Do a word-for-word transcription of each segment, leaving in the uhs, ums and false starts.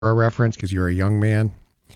a reference because you're a young man.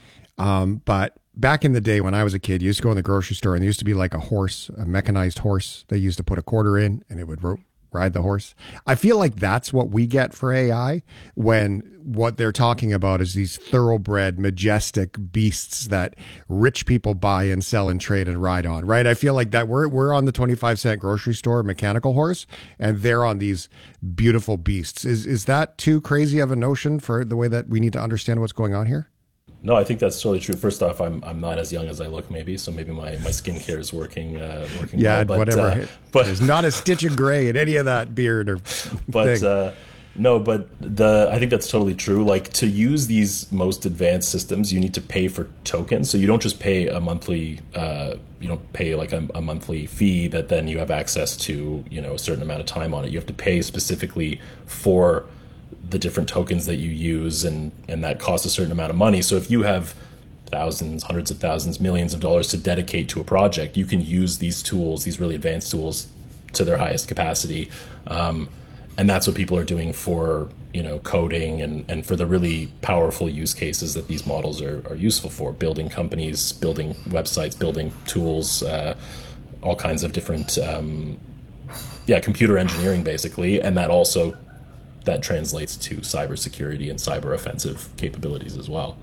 Um, but back in the day when I was a kid, you used to go in the grocery store and there used to be like a horse, a mechanized horse. They used to put a quarter in and it would ro- ride the horse. I feel like that's what we get for A I when what they're talking about is these thoroughbred, majestic beasts that rich people buy and sell and trade and ride on, right? I feel like that we're we're on the twenty-five cent grocery store mechanical horse and they're on these beautiful beasts. Is is that too crazy of a notion for the way that we need to understand what's going on here? No, I think that's totally true. First off, I'm I'm not as young as I look, maybe, so maybe my, my skincare is working uh, working Yeah, well. But, whatever. Uh, but there's not a stitch of gray in any of that beard or but thing. uh, no, but the I think that's totally true. Like to use these most advanced systems, you need to pay for tokens. So you don't just pay a monthly, uh, you don't pay like a, a monthly fee that then you have access to, you know, a certain amount of time on it. You have to pay specifically for the different tokens that you use, and and that costs a certain amount of money. So if you have thousands, hundreds of thousands, millions of dollars to dedicate to a project, you can use these tools, these really advanced tools, to their highest capacity. Um, and that's what people are doing for, you know, coding and, and for the really powerful use cases that these models are, are useful for, building companies, building websites, building tools, uh, all kinds of different, um, yeah, computer engineering basically. And that also that translates to cybersecurity and cyber offensive capabilities as well.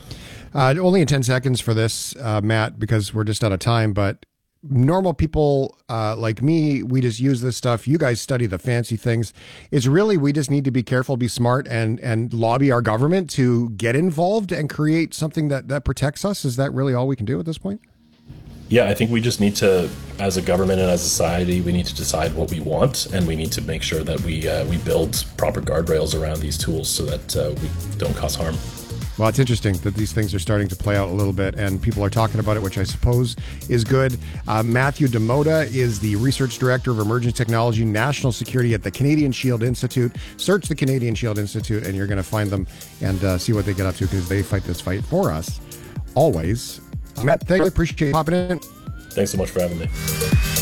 Uh, only in ten seconds for this, uh, Matt, because we're just out of time, but normal people uh, like me, we just use this stuff. You guys study the fancy things. It's really, we just need to be careful, be smart, and and lobby our government to get involved and create something that, that protects us. Is that really all we can do at this point? Yeah, I think we just need to, as a government and as a society, we need to decide what we want, and we need to make sure that we uh, we build proper guardrails around these tools so that uh, we don't cause harm. Well, it's interesting that these things are starting to play out a little bit, and people are talking about it, which I suppose is good. Uh, Matthew Demota is the Research Director of Emerging Technology, National Security at the Canadian Shield Institute. Search the Canadian Shield Institute, and you're going to find them and uh, see what they get up to, because they fight this fight for us, always. Matt, thank you. Appreciate you popping in. Thanks so much for having me.